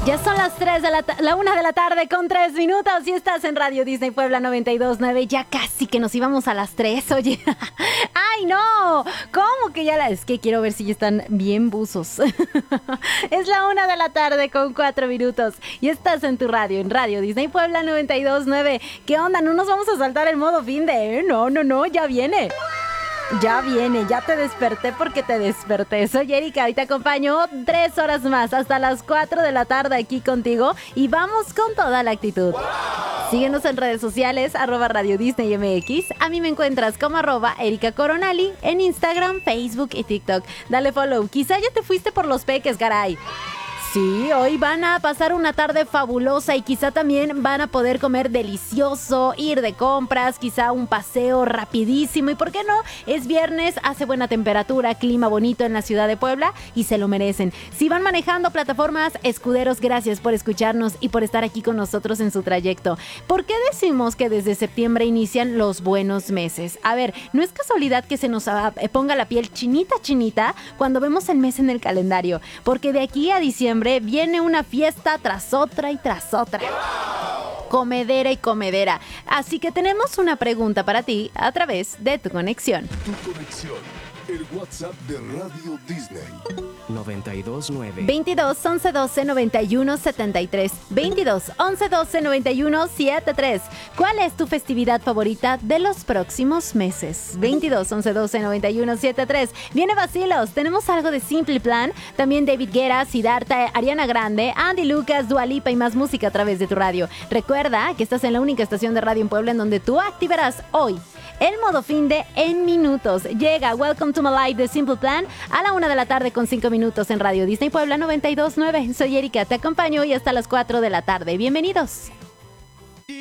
Ya son las 1 de la tarde con 3 minutos y estás en Radio Disney Puebla 92.9. Ya casi que nos íbamos a las 3, oye. ¡Ay, no! ¿Cómo que ya es que quiero ver si ya están bien buzos. Es la 1 de la tarde con 4 minutos y estás en tu radio, en Radio Disney Puebla 92.9. ¿Qué onda? ¿No nos vamos a saltar el modo fin de? No, ya viene. Ya viene, ya te desperté porque te desperté. Soy Erika y te acompaño 3 horas más hasta las 4 de la tarde aquí contigo y vamos con toda la actitud. Síguenos en redes sociales, @Radio Disney MX. A mí me encuentras como @Erika Coronali en Instagram, Facebook y TikTok. Dale follow. Quizá ya te fuiste por los peques, caray. Sí, hoy van a pasar una tarde fabulosa y quizá también van a poder comer delicioso, ir de compras, quizá un paseo rapidísimo y ¿por qué no? Es viernes, hace buena temperatura, clima bonito en la ciudad de Puebla y se lo merecen. Si van manejando plataformas, escuderos, gracias por escucharnos y por estar aquí con nosotros en su trayecto. ¿Por qué decimos que desde septiembre inician los buenos meses? A ver, no es casualidad que se nos ponga la piel chinita cuando vemos el mes en el calendario, porque de aquí a diciembre viene una fiesta tras otra y tras otra. Comedera y comedera. Así que tenemos una pregunta para ti a través de tu conexión. Tu conexión, el WhatsApp de Radio Disney. 92.9 22 11 12 91 73 22 11 12 91 73. ¿Cuál es tu festividad favorita de los próximos meses? 22 11 12 91 73. Viene Vacilos, tenemos algo de Simple Plan, también David Guetta, Siddhartha, Ariana Grande, Andy Lucas, Dua Lipa y más música a través de tu radio. Recuerda que estás en la única estación de radio en Puebla en donde tú activarás hoy el modo fin de en minutos. Llega Welcome to My Life de Simple Plan a la 1 de la tarde con 5 minutos en Radio Disney Puebla 92.9. Soy Erika, te acompaño hoy hasta las 4 de la tarde. Bienvenidos.